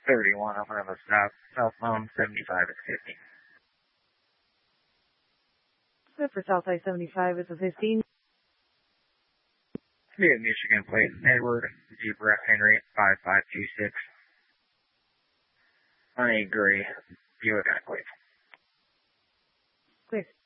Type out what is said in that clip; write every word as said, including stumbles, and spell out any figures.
thirty-one. I'm going to stop. Cell phone seventy-five at fifty. Good for Southside seventy-five is a fifteen. Mid Michigan plate, Edward, Zebra Henry, five five two six. Honey Gray, Buick Equate. Quick.